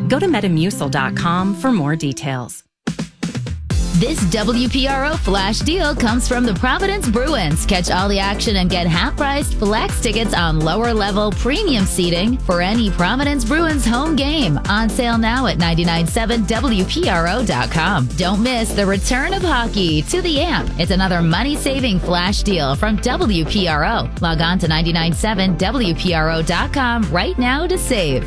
Go to Metamucil.com for more details. This WPRO flash deal comes from the Providence Bruins. Catch all the action and get half-priced flex tickets on lower-level premium seating for any Providence Bruins home game. On sale now at 997WPRO.com. Don't miss the return of hockey to the AMP. It's another money-saving flash deal from WPRO. Log on to 997WPRO.com right now to save.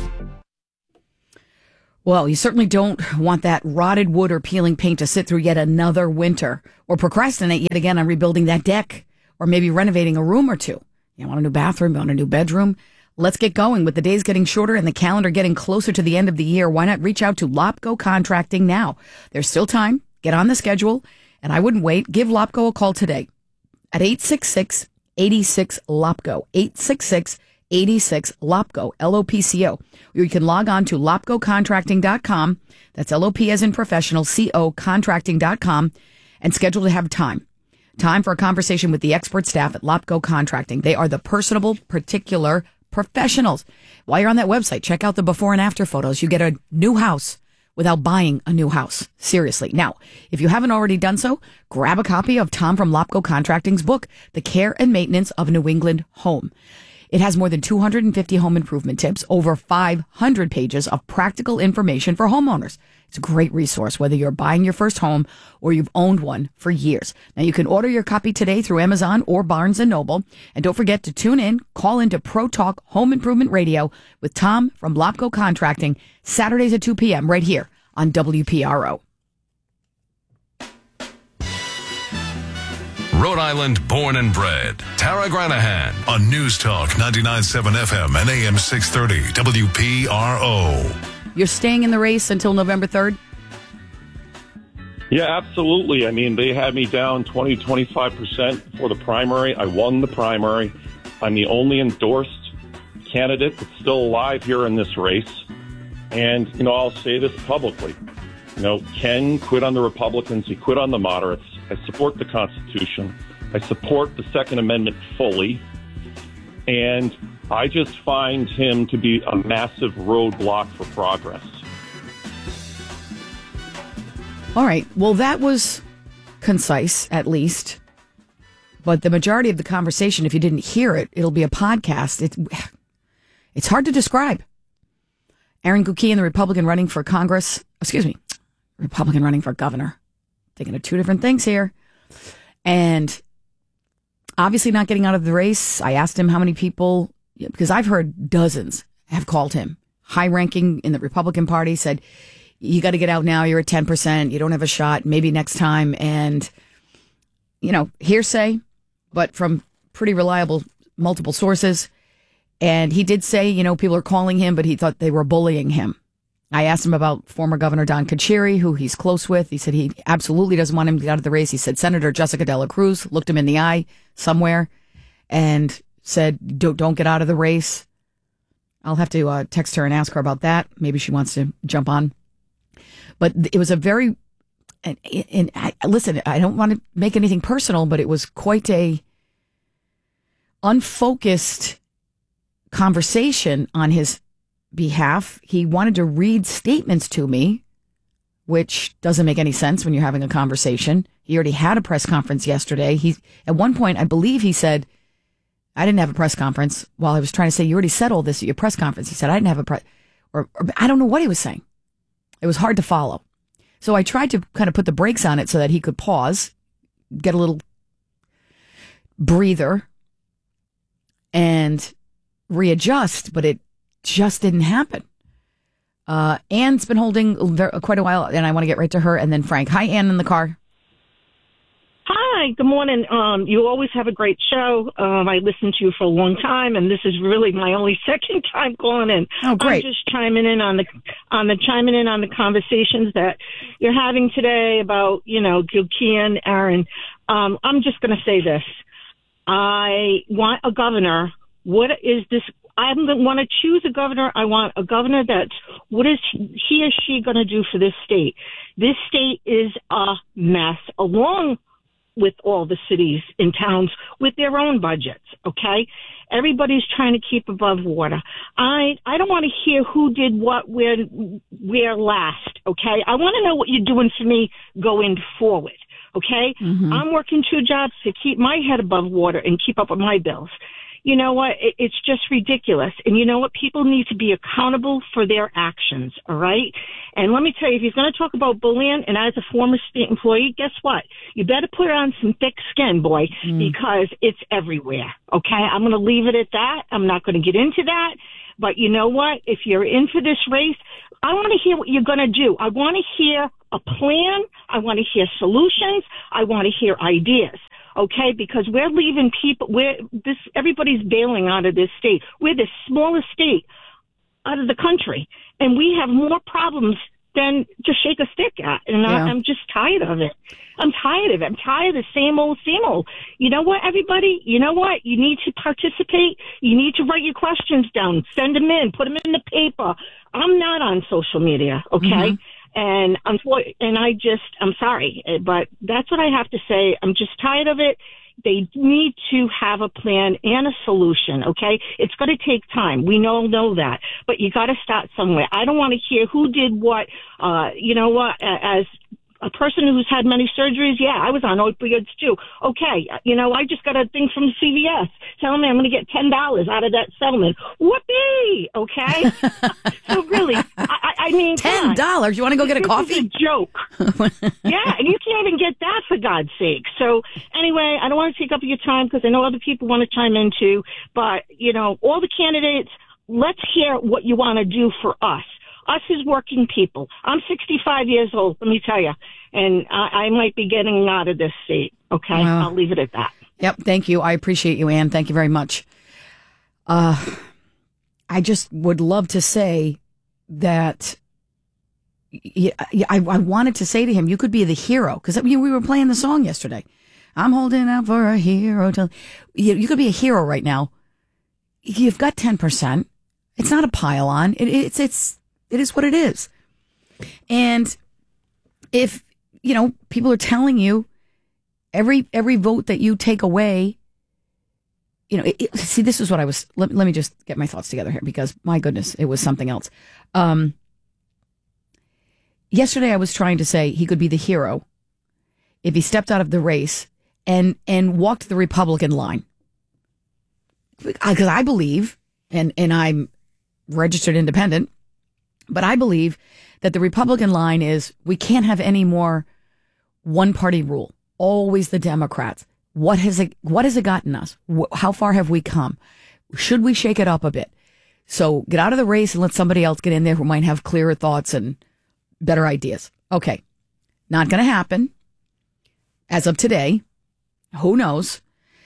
Well, you certainly don't want that rotted wood or peeling paint to sit through yet another winter, or procrastinate yet again on rebuilding that deck, or maybe renovating a room or two. You want a new bathroom, you want a new bedroom? Let's get going. With the days getting shorter and the calendar getting closer to the end of the year, why not reach out to Lopco Contracting now? There's still time. Get on the schedule, and I wouldn't wait. Give Lopco a call today at 866-86-LOPCO, 866-86-LOPCO, L-O-P-C-O. Or you can log on to LopcoContracting.com. That's L-O-P as in professional, C-O, contracting.com, and schedule to have time. Time for a conversation with the expert staff at Lopco Contracting. They are the personable, particular professionals. While you're on that website, check out the before and after photos. You get a new house without buying a new house. Seriously. Now, if you haven't already done so, grab a copy of Tom from Lopco Contracting's book, The Care and Maintenance of a New England Home. It has more than 250 home improvement tips, over 500 pages of practical information for homeowners. It's a great resource, whether you're buying your first home or you've owned one for years. Now, you can order your copy today through Amazon or Barnes & Noble. And don't forget to call into Pro Talk Home Improvement Radio with Tom from Lopco Contracting, Saturdays at 2 p.m. right here on WPRO. Rhode Island born and bred. Tara Granahan on News Talk 99.7 FM and AM 630 WPRO. You're staying in the race until November 3rd? Yeah, absolutely. I mean, they had me down 25% for the primary. I won the primary. I'm the only endorsed candidate that's still alive here in this race. And, I'll say this publicly. Ken quit on the Republicans. He quit on the moderates. I support the Constitution. I support the Second Amendment fully. And I just find him to be a massive roadblock for progress. All right. Well, that was concise, at least. But the majority of the conversation, if you didn't hear it, it'll be a podcast. It's hard to describe. Aaron Guckian, the Republican running for Republican running for governor. Thinking of two different things here. And obviously not getting out of the race. I asked him how many people, because I've heard dozens have called him. High ranking in the Republican Party said, you got to get out now. You're at 10%. You don't have a shot. Maybe next time. And, hearsay, but from pretty reliable multiple sources. And he did say, people are calling him, but he thought they were bullying him. I asked him about former Governor Don Carcieri, who he's close with. He said he absolutely doesn't want him to get out of the race. He said Senator Jessica Dela Cruz looked him in the eye somewhere and said, don't get out of the race. I'll have to text her and ask her about that. Maybe she wants to jump on. But it was a very, listen, I don't want to make anything personal, but it was quite a unfocused conversation on his behalf. He wanted to read statements to me, which doesn't make any sense when you're having a conversation. He already had a press conference yesterday. At one point, I believe he said, I didn't have a press conference. While I was trying to say, you already said all this at your press conference. He said, I didn't have a press, or I don't know what he was saying. It was hard to follow. So I tried to kind of put the brakes on it so that he could pause, get a little breather, and readjust, but it just didn't happen. Anne's been holding quite a while, and I want to get right to her, and then Frank. Hi, Anne in the car. Hi, good morning. You always have a great show. I listened to you for a long time, and this is really my only second time calling in. Oh, great! I'm just chiming in on the conversations that you're having today about Guckian, Aaron. I'm just going to say this: I want a governor. What is this? I don't want to choose a governor. I want a governor what is he or she going to do for this state? This state is a mess, along with all the cities and towns with their own budgets, okay? Everybody's trying to keep above water. I don't want to hear who did what, where last, okay? I want to know what you're doing for me going forward, okay? Mm-hmm. I'm working 2 jobs to keep my head above water and keep up with my bills. You know what? It's just ridiculous. And you know what? People need to be accountable for their actions, all right? And let me tell you, if he's going to talk about bullying, and as a former state employee, guess what? You better put on some thick skin, boy, because it's everywhere, okay? I'm going to leave it at that. I'm not going to get into that. But you know what? If you're in for this race, I want to hear what you're going to do. I want to hear a plan. I want to hear solutions. I want to hear ideas. Okay, because we're leaving people, everybody's bailing out of this state. We're the smallest state out of the country, and we have more problems than to shake a stick at. And I'm just tired of it. I'm tired of it. I'm tired of the same old. You know what, everybody? You know what? You need to participate. You need to write your questions down, send them in, put them in the paper. I'm not on social media, okay? Mm-hmm. And I'm sorry, but that's what I have to say. I'm just tired of it. They need to have a plan and a solution, okay? It's going to take time. We all know that. But you got to start somewhere. I don't want to hear who did what. You know what? As a person who's had many surgeries, yeah, I was on opioids too. Okay, you know, I just got a thing from CVS telling me I'm going to get $10 out of that settlement. Whoopee! Okay? So really, I mean, $10? You want to go get a coffee? It's a joke. Yeah, and you can't even get that, for God's sake. So anyway, I don't want to take up your time because I know other people want to chime in too. But, you know, all the candidates, let's hear what you want to do for us. Us as working people. I'm 65 years old, let me tell you, and I might be getting out of this state, okay? Well, I'll leave it at that. Yep, thank you. I appreciate you, Ann. Thank you very much. I just would love to say that I wanted to say to him, you could be the hero, because we were playing the song yesterday. I'm holding out for a hero. You could be a hero right now. You've got 10%. It's not a pile on. It is what it is. And if, you know, people are telling you every vote that you take away, you know, see, this is what I was, let me just get my thoughts together here, because my goodness, it was something else. Yesterday I was trying to say he could be the hero if he stepped out of the race and walked the Republican line. Because I believe, and I'm registered independent, but I believe that the Republican line is we can't have any more one-party rule. Always the Democrats. What has it gotten us? How far have we come? Should we shake it up a bit? So get out of the race and let somebody else get in there who might have clearer thoughts and better ideas. Okay. Not going to happen. As of today. Who knows?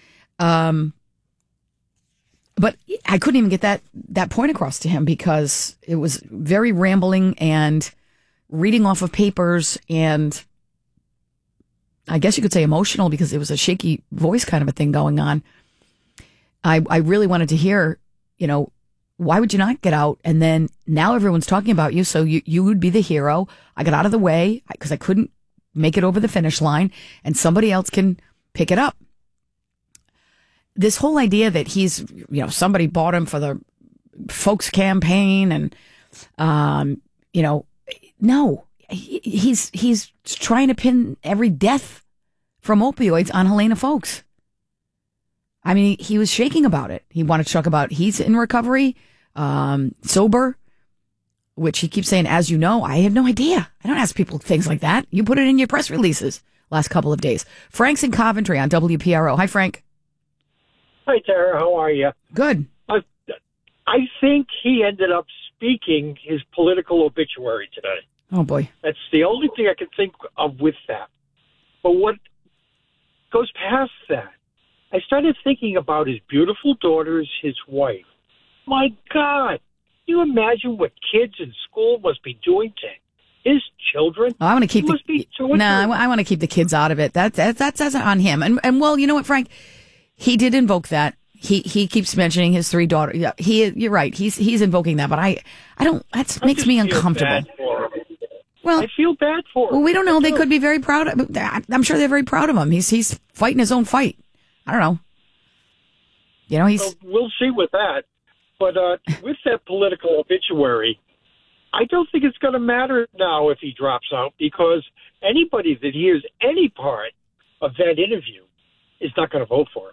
But I couldn't even get that point across to him because it was very rambling and reading off of papers, and I guess you could say emotional because it was a shaky voice kind of a thing going on. I really wanted to hear, you know, why would you not get out? And then now everyone's talking about you, so you would be the hero. I got out of the way because I couldn't make it over the finish line, and somebody else can pick it up. This whole idea that he's, you know, somebody bought him for the folks campaign and, you know, no, he's trying to pin every death from opioids on Helena Folks. I mean, he was shaking about it. He wanted to talk about he's in recovery, sober, which he keeps saying, as you know. I have no idea. I don't ask people things like that. You put it in your press releases last couple of days. Frank's in Coventry on WPRO. Hi, Frank. Hi, Tara. How are you? Good. I think he ended up speaking his political obituary today. Oh, boy. That's the only thing I can think of with that. But what goes past that, I started thinking about his beautiful daughters, his wife. My God, can you imagine what kids in school must be doing to his children? Oh, I want to keep I want to keep the kids out of it. That's on him. And well, you know what, Frank? He did invoke that. He keeps mentioning his 3 daughters. Yeah, you're right. He's invoking that, but I don't. That makes me uncomfortable. Well, I feel bad for him. Well, we don't know. They could be very proud of. I'm sure they're very proud of him. He's fighting his own fight. I don't know. You know, we'll see with that. But with that political obituary, I don't think it's going to matter now if he drops out, because anybody that hears any part of that interview is not going to vote for him.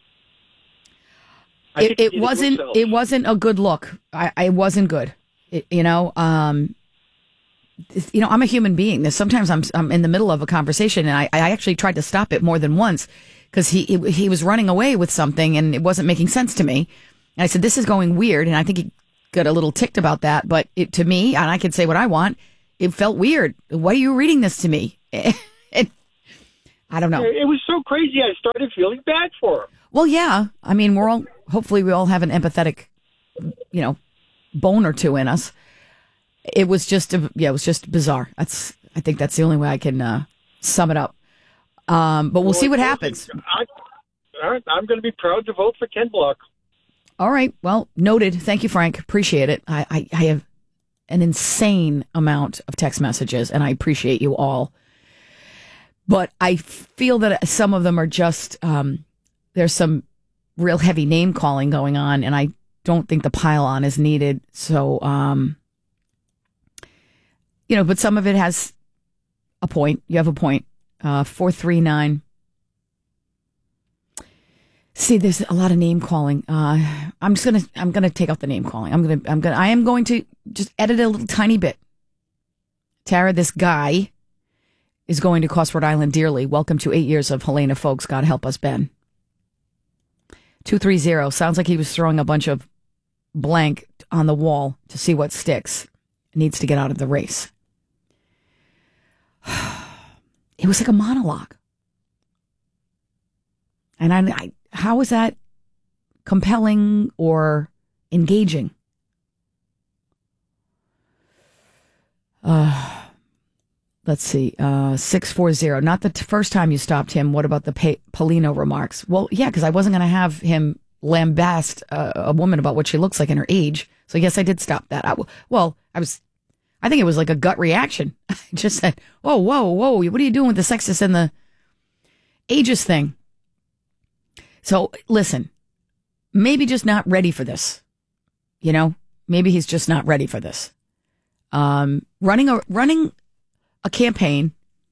It wasn't a good look. I wasn't good. I'm a human being. Sometimes I'm in the middle of a conversation, and I actually tried to stop it more than once because he was running away with something and it wasn't making sense to me. And I said, this is going weird. And I think he got a little ticked about that. But to me, and I can say what I want, it felt weird. Why are you reading this to me? I don't know. It was so crazy. I started feeling bad for him. Well, yeah. I mean, hopefully we all have an empathetic, bone or two in us. It was just bizarre. I think that's the only way I can sum it up. But we'll see what happens. I'm going to be proud to vote for Ken Block. All right. Well, noted. Thank you, Frank. Appreciate it. I have an insane amount of text messages, and I appreciate you all. But I feel that some of them are just, there's some real heavy name calling going on, and I don't think the pile-on is needed. So, but some of it has a point. You have a point. 439. See, there's a lot of name calling. I'm gonna take out the name calling. I am going to just edit a little tiny bit. Tara, this guy is going to cost Rhode Island dearly. Welcome to 8 years of Helena, folks. God help us, Ben. 230. Sounds like he was throwing a bunch of blank on the wall to see what sticks. Needs to get out of the race. It was like a monologue. And how is that compelling or engaging? Let's see. 640. Not the first time you stopped him. What about the Polino remarks? Well, yeah, because I wasn't going to have him lambast a woman about what she looks like in her age. So yes, I did stop that. I think it was like a gut reaction. I just said, whoa, what are you doing with the sexist and the ageist thing? So listen, maybe just not ready for this. Maybe he's just not ready for this. Running a campaign,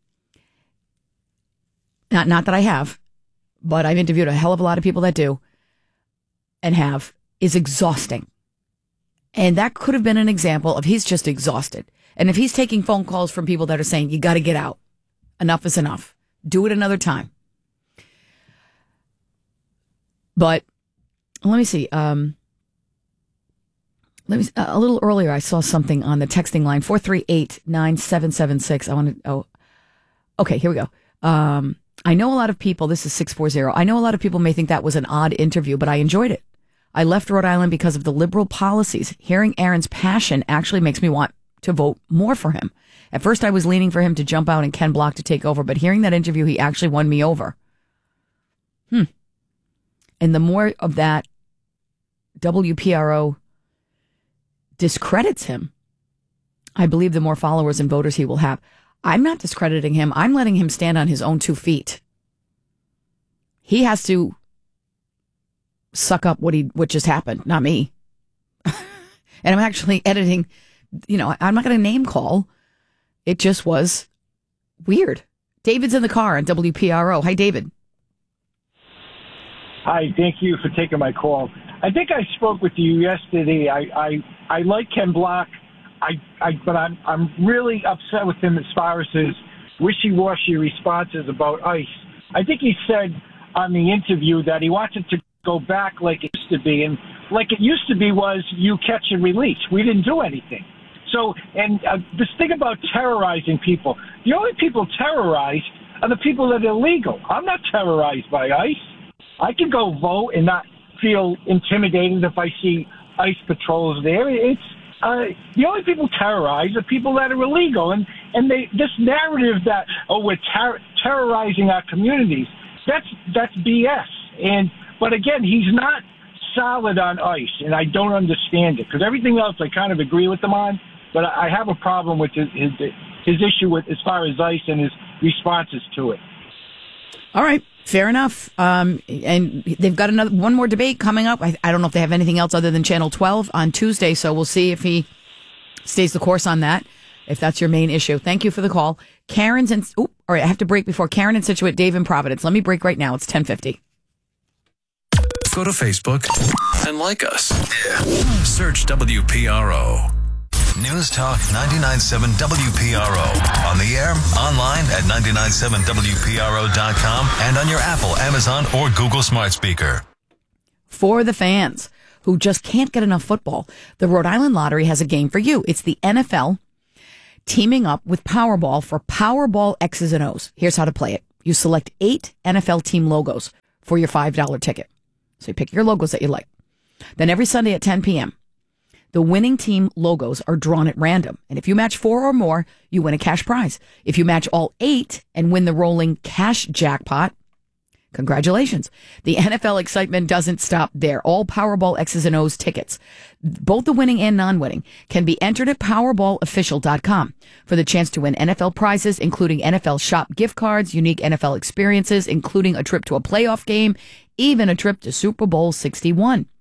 not that I have, but I've interviewed a hell of a lot of people that do and is exhausting. And that could have been an example of he's just exhausted. And if he's taking phone calls from people that are saying, you got to get out. Enough is enough. Do it another time. But let me see. A little earlier, I saw something on the texting line, 438-9776. Okay, here we go. I know a lot of people, this is 640. I know a lot of people may think that was an odd interview, but I enjoyed it. I left Rhode Island because of the liberal policies. Hearing Aaron's passion actually makes me want to vote more for him. At first, I was leaning for him to jump out and Ken Block to take over, but hearing that interview, he actually won me over. And the more of that WPRO discredits him, I believe the more followers and voters he will have. I'm not discrediting him. I'm letting him stand on his own 2 feet. He has to suck up what just happened, not me. And I'm actually editing, I'm not going to name call. It just was weird. David's in the car on WPRO. Hi, David. Hi, thank you for taking my call. I think I spoke with you yesterday. I like Ken Block, but I'm really upset with him as far as his wishy-washy responses about ICE. I think he said on the interview that he wanted to go back like it used to be, and like it used to be was you catch and release. We didn't do anything. So, and this thing about terrorizing people, the only people terrorized are the people that are illegal. I'm not terrorized by ICE. I can go vote and not feel intimidated if I see ICE patrols there. It's the only people terrorized are people that are illegal, and this narrative that we're terrorizing our communities, that's BS. But again, he's not solid on ICE, and I don't understand it because everything else I kind of agree with him on, but I have a problem with his issue with as far as ICE and his responses to it. All right. Fair enough. And they've got one more debate coming up. I don't know if they have anything else other than Channel 12 on Tuesday, so we'll see if he stays the course on that, if that's your main issue. Thank you for the call. Karen's in... all right, I have to break before Karen in Scituate, Dave in Providence. Let me break right now. It's 10:50. Go to Facebook and like us. Yeah. Search WPRO. News Talk 99.7 WPRO. On the air, online at 997WPRO.com, and on your Apple, Amazon, or Google Smart Speaker. For the fans who just can't get enough football, the Rhode Island Lottery has a game for you. It's the NFL teaming up with Powerball for Powerball X's and O's. Here's how to play it. You select 8 NFL team logos for your $5 ticket. So you pick your logos that you like. Then every Sunday at 10 p.m., the winning team logos are drawn at random. And if you match 4 or more, you win a cash prize. If you match all 8 and win the rolling cash jackpot, congratulations. The NFL excitement doesn't stop there. All Powerball X's and O's tickets, both the winning and non-winning, can be entered at PowerballOfficial.com for the chance to win NFL prizes, including NFL shop gift cards, unique NFL experiences, including a trip to a playoff game, even a trip to Super Bowl 61.